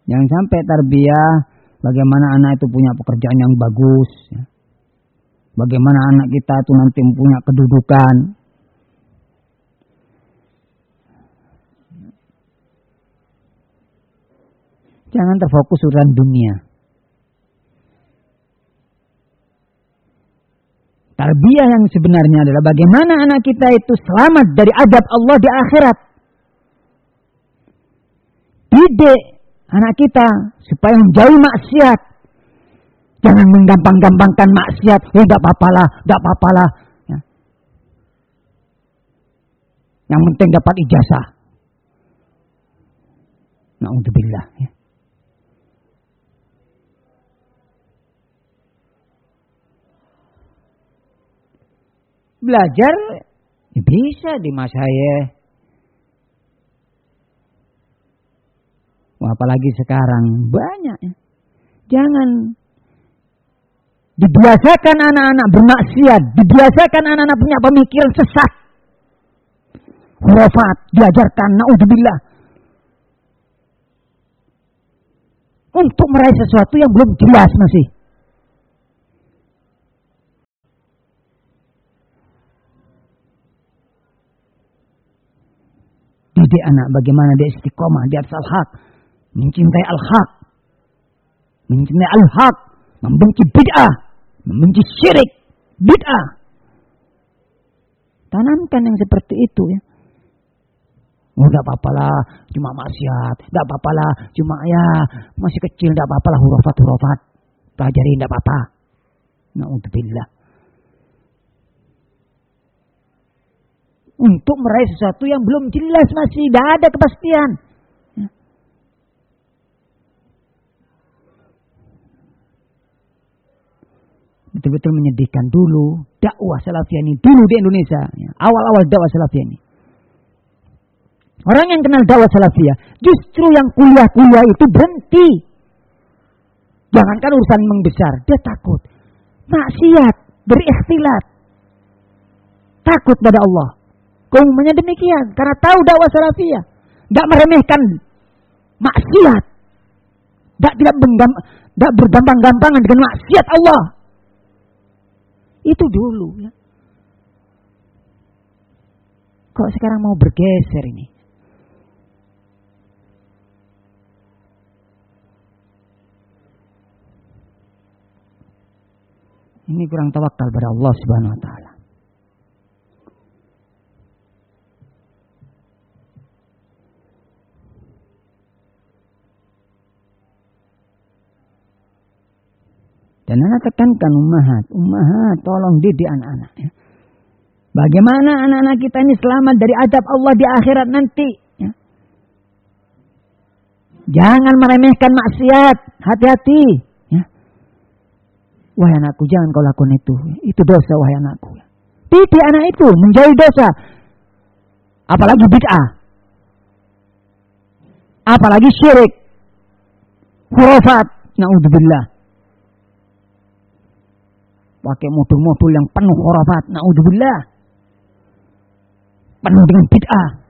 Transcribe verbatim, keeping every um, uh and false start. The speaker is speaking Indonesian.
Jangan sampai tarbiyah bagaimana anak itu punya pekerjaan yang bagus. Ya. Bagaimana anak kita itu nanti punya kedudukan. Jangan terfokus urusan dunia. Tarbiyah yang sebenarnya adalah bagaimana anak kita itu selamat dari azab Allah di akhirat. Didik anak kita supaya menjauhi maksiat. Jangan menggampang-gampangkan maksiat. Eh, enggak apa-apalah, enggak apa-apalah. Ya. Yang penting dapat ijazah. Na'udzubillah. Ya. Belajar ya bisa di masa saya. Wah, apalagi sekarang banyak ya. Jangan dibiasakan anak-anak bermaksiat, dibiasakan anak-anak punya pemikiran sesat. Khurafat diajarkan, naudzubillah. Untuk meraih sesuatu yang belum jelas masih. Didik anak bagaimana dia istiqomah di atas al-haq, mencintai al-haq, mencintai al-haq, membenci bid'ah, membenci syirik, bid'ah. Tanamkan yang seperti itu ya. Oh, enggak apa-apalah, cuma maksiat, enggak apa-apalah, cuma ya masih kecil, enggak apa-apalah hurufat-hurufat, pelajari enggak apa-apa. Na'udzubillah. Untuk meraih sesuatu yang belum jelas masih tidak ada kepastian. Ya. Betul-betul menyedihkan dulu dakwah salafiyah ini dulu di Indonesia. Ya. Awal-awal dakwah salafiyah ini. Orang yang kenal dakwah salafiyah justru yang kuliah-kuliah itu berhenti. Jangankan urusan membesar, dia takut. Maksiat, berikhtilat. Takut pada Allah. Keumumannya demikian. Karena tahu dakwah salafiyah. Tidak meremehkan maksiat. Tidak tidak bergampang-gampangan dengan maksiat Allah. Itu dulu. Ya. Kok sekarang mau bergeser ini? Ini kurang tawakal pada Allah Subhanahu wa taala. Dan anak tekankan ummahat, ummahat tolong didik anak-anak. Ya. Bagaimana anak-anak kita ini selamat dari azab Allah di akhirat nanti. Ya. Jangan meremehkan maksiat, hati-hati. Ya. Wahai anakku, jangan kau lakukan itu. Itu dosa, wahai anakku. Didik anak itu menjauhi dosa. Apalagi bid'ah. Apalagi syirik. Khurafat. Na'udzubillah. Pakai modul-modul yang penuh khurafat, naudzubillah. Penuh dengan bid'ah.